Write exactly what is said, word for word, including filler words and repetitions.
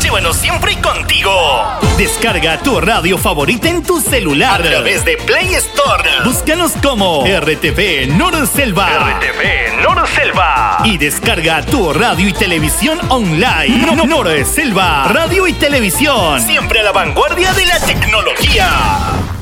llévanos siempre contigo. Descarga tu radio favorita en tu celular a través de Play Store. Búscanos como R T V Norselva. R T V Norselva. Y descarga tu radio y televisión online. No, Norselva. Radio y televisión. Siempre a la vanguardia de la tecnología.